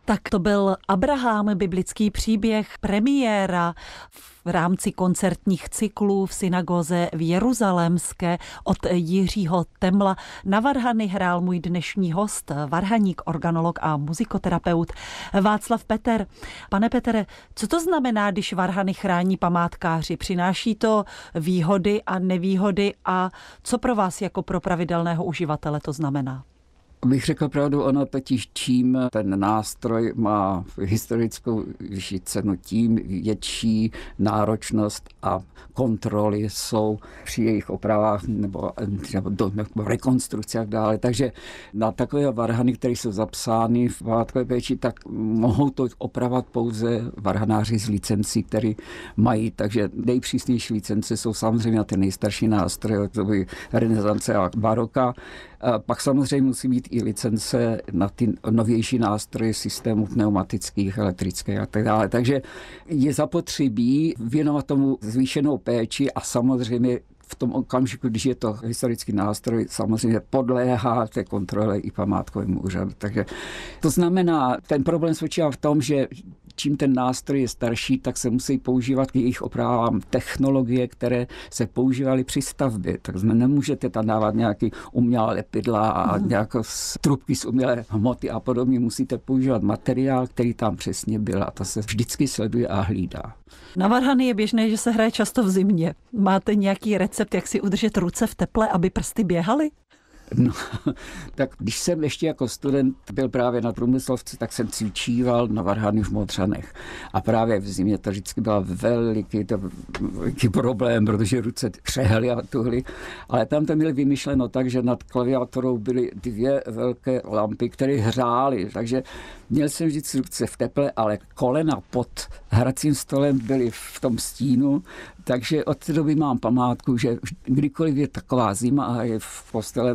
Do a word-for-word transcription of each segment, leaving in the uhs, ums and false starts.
Tak to byl Abraham, biblický příběh, premiéra v rámci koncertních cyklů v synagoze v Jeruzalémské od Jiřího Temla. Na varhany hrál můj dnešní host, varhaník, organolog a muzikoterapeut Václav Peter. Pane Petere, co to znamená, když varhany chrání památkáři? Přináší to výhody a nevýhody a co pro vás jako pro pravidelného uživatele to znamená? Abych řekl pravdu, ono totiž čím ten nástroj má historickou vyšší cenu, tím větší náročnost a kontroly jsou při jejich opravách nebo, nebo, do, nebo rekonstrukci a tak dále. Takže na takové varhany, které jsou zapsány v památkové péči, tak mohou to opravovat pouze varhanáři z licencí, které mají. Takže nejpřísnější licence jsou samozřejmě na ty nejstarší nástroje, to by renesance a baroka. A pak samozřejmě musí být i licence na ty novější nástroje systémů pneumatických, elektrických a tak dále. Takže je zapotřebí věnovat tomu zvýšenou péči a samozřejmě v tom okamžiku, když je to historický nástroj, samozřejmě podléhá té kontrole i památkovému úřadu. Takže to znamená, ten problém spočívá v tom, že čím ten nástroj je starší, tak se musí používat k jejich opravám technologie, které se používaly při stavbě. Tak nemůžete tam dávat nějaký umělá lepidla a nějaké trubky z umělé hmoty a podobně. Musíte používat materiál, který tam přesně byl a to se vždycky sleduje a hlídá. Na varhany je běžné, že se hraje často v zimě. Máte nějaký recept, jak si udržet ruce v teple, aby prsty běhaly? No, tak když jsem ještě jako student byl právě na průmyslovce, tak jsem cvičíval na varhany v Modřanech. A právě v zimě to vždycky byl veliký, to, veliký problém, protože ruce křehly a tuhly. Ale tam to měli vymyšleno tak, že nad klaviaturou byly dvě velké lampy, které hřály. Takže měl jsem vždycky ruce v teple, ale kolena pod hracím stolem byly v tom stínu. Takže od té doby mám památku, že kdykoliv je taková zima a je v postele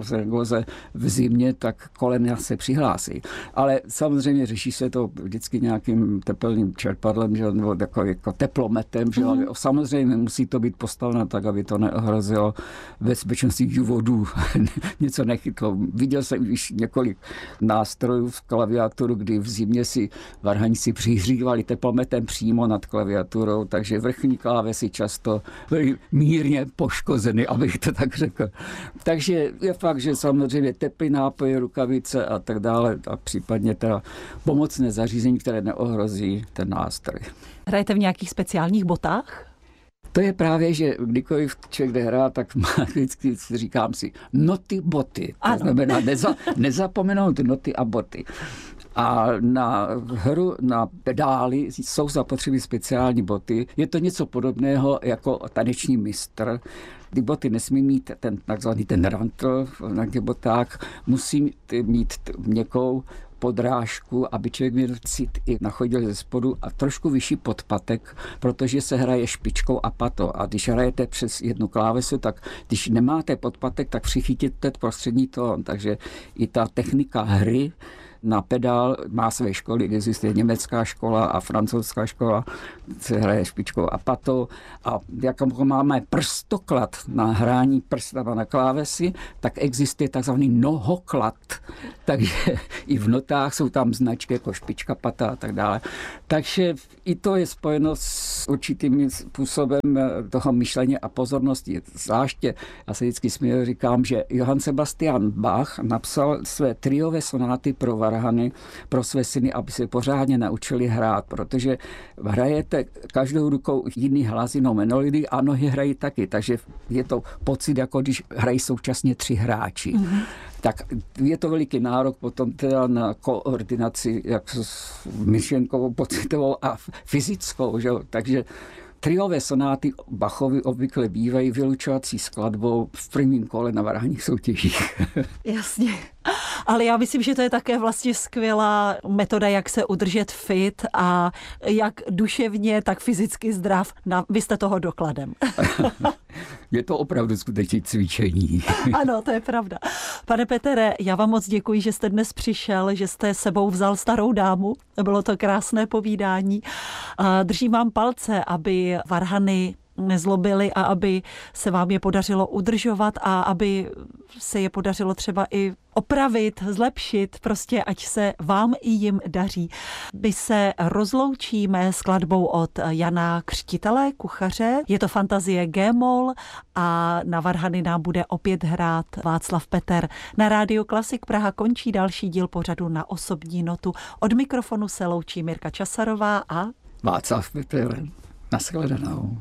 v, v zimě, tak kolena se přihlásí. Ale samozřejmě řeší se to vždycky nějakým tepelným čerpadlem, že, nebo takový jako teplometem. Že, mm. Samozřejmě musí to být postaveno tak, aby to neohrozilo bezpečnostní důvodů. Něco nechytlo. Viděl jsem už několik nástrojů v klaviaturu, kdy v zimě si varhaníci přihřívali teplometem přímo nad klaviaturou, takže vrchní klávesy často byly mírně poškozeny, abych to tak řekl. Takže je fakt, že samozřejmě teplý nápoje, rukavice a tak dále a případně teda pomocné zařízení, které neohrozí ten nástroj. Hrajete v nějakých speciálních botách? To je právě, že kdykoliv člověk jde hrát, tak má vždycky říkám si noty, boty. To znamená neza, nezapomenout noty a boty. A na hru, na pedály jsou zapotřebí speciální boty. Je to něco podobného jako taneční mistr. Ty boty nesmí mít ten takzvaný ten rantl na těch botách, musí mít měkkou podrážku, aby člověk měl cít i nachodil ze spodu a trošku vyšší podpatek, protože se hraje špičkou a pato. A když hrajete přes jednu klávesu, tak když nemáte podpatek, tak přichytíte prostřední tón. Takže i ta technika hry na pedál má své školy, existuje německá škola a francouzská škola, se hraje špičkou a patou. A jako máme prstoklad na hrání prstama na klávesi, tak existuje takzvaný nohoklad. Takže i v notách jsou tam značky jako špička, pata a tak dále. Takže i to je spojeno s určitým způsobem toho myšlení a pozornosti. Zvláště, já se vždycky směju, říkám, že Johann Sebastian Bach napsal své triové sonáty pro varhany, pro své syny, aby se pořádně naučili hrát, protože hrajete každou rukou jiný hlas, jinou melodii a nohy hrají taky, takže je to pocit, jako když hrají současně tři hráči. Mm-hmm. Tak je to veliký nárok potom teda na koordinaci jak s myšlenkovou, pocitovou a fyzickou, že? Takže triové sonáty Bachovy obvykle bývají vylučovací skladbou v prvním kole na varhaních soutěžích. Jasně. Ale já myslím, že to je také vlastně skvělá metoda, jak se udržet fit a jak duševně, tak fyzicky zdrav. Vy jste toho dokladem. Je to opravdu skutečně cvičení. Ano, to je pravda. Pane Petere, já vám moc děkuji, že jste dnes přišel, že jste sebou vzal starou dámu. Bylo to krásné povídání. Držím vám palce, aby varhany nezlobili a aby se vám je podařilo udržovat a aby se je podařilo třeba i opravit, zlepšit, prostě ať se vám i jim daří. My se rozloučíme skladbou od Jana Křtitele, kuchaře. Je to fantazie G-moll a na varhany nám bude opět hrát Václav Peter. Na Rádiu Klasik Praha končí další díl pořadu Na osobní notu. Od mikrofonu se loučí Mirka Časarová a Václav Peter. Naschledanou.